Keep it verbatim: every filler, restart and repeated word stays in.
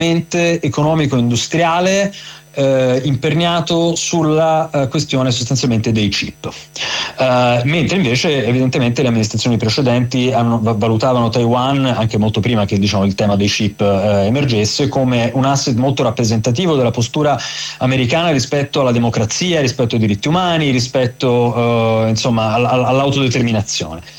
economico-industriale eh, imperniato sulla uh, questione sostanzialmente dei chip, uh, mentre invece evidentemente le amministrazioni precedenti hanno, valutavano Taiwan, anche molto prima che diciamo il tema dei chip uh, emergesse, come un asset molto rappresentativo della postura americana rispetto alla democrazia, rispetto ai diritti umani, rispetto uh, insomma all- all'autodeterminazione.